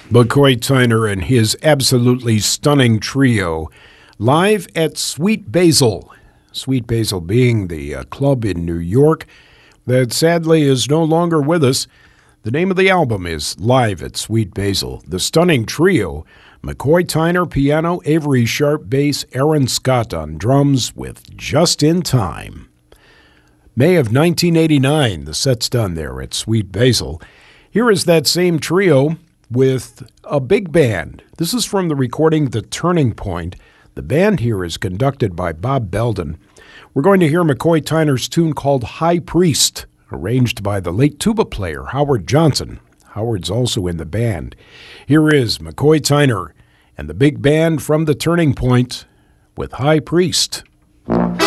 McCoy Tyner and his absolutely stunning trio live at Sweet Basil. Sweet Basil being the club in New York that sadly is no longer with us. The name of the album is Live at Sweet Basil. The stunning trio, McCoy Tyner piano, Avery Sharp bass, Aaron Scott on drums with Just in Time. May of 1989, the set's done there at Sweet Basil. Here is that same trio with a big band. This is from the recording The Turning Point. The band here is conducted by Bob Belden. We're going to hear McCoy Tyner's tune called High Priest, arranged by the late tuba player Howard Johnson. Howard's also in the band. Here is McCoy Tyner and the big band from The Turning Point with High Priest.